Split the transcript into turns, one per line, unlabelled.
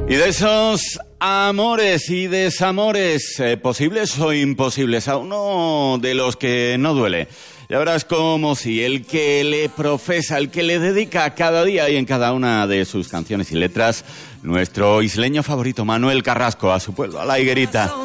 Y de esos amores y desamores, posibles o imposibles, a uno de los que no duele. Ya verás como si el que le profesa, el que le dedica cada día y en cada una de sus canciones y letras, nuestro isleño favorito, Manuel Carrasco, a su pueblo, a La Higuerita.